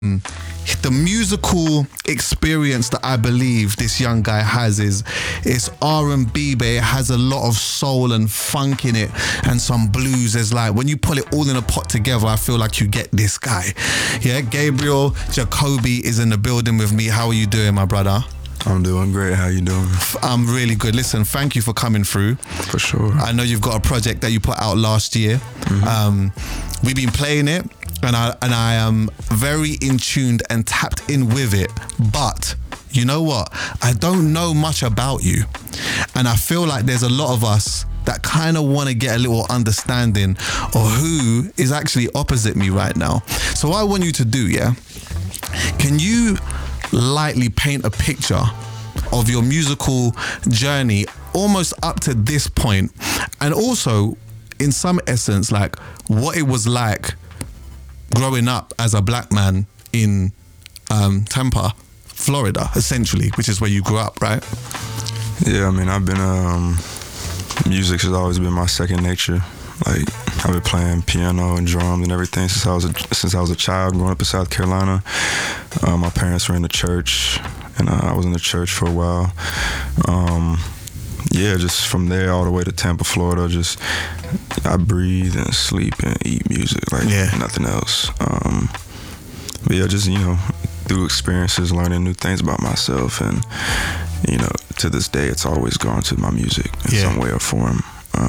The musical experience that I believe this young guy has is it's R&B, but it has a lot of soul and funk in it and some blues. It's like when you put it all in a pot together, I feel like you get this guy. Yeah, Gabriel Jacoby is in the building with me. How are you doing, my brother? I'm doing great. How you doing? I'm really good. Listen, thank you for coming through. For sure. I know you've got a project that you put out last year. We've been playing it, and I am very in tuned and tapped in with it. But you know what? I don't know much about you, and I feel like there's a lot of us that kind of want to get a little understanding of who is actually opposite me right now. So what I want you to do, yeah? Can you lightly paint a picture of your musical journey almost up to this point, and also in some essence like what it was like growing up as a black man in Tampa, Florida, essentially, which is where you grew up, right? Yeah, I mean, I've been music has always been my second nature. Like, I've been playing piano and drums and everything since I was a child, growing up in South Carolina. My parents were in the church, and I was in the church for a while. Yeah, just from there all the way to Tampa, Florida, just I breathe and sleep and eat music like nothing else. But yeah, just, through experiences, learning new things about myself, and to this day, it's always gone to my music in some way or form.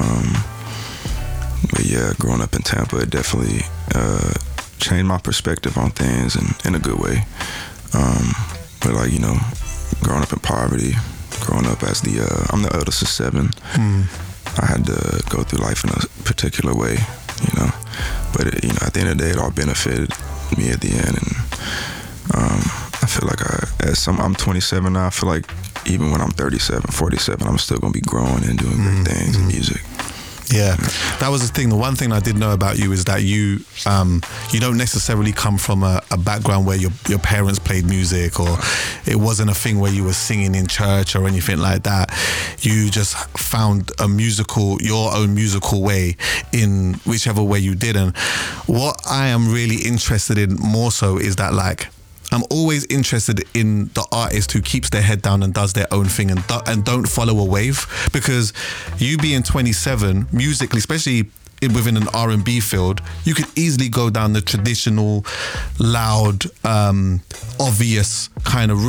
But yeah, growing up in Tampa, it definitely changed my perspective on things in a good way. But like, growing up in poverty, growing up as I'm the eldest of 7. I had to go through life in a particular way, But at the end of the day, it all benefited me at the end. And I feel like I'm 27 now. I feel like even when I'm 37, 47, I'm still gonna be growing and doing great things in music. Yeah, that was the thing. The one thing I did know about you is that you don't necessarily come from a background where your parents played music, or it wasn't a thing where you were singing in church or anything like that. You just found your own musical way in whichever way you did. And what I am really interested in more so is that, like, I'm always interested in the artist who keeps their head down and does their own thing and don't follow a wave. Because you being 27, musically, especially within an R&B field, you could easily go down the traditional, loud, obvious kind of route.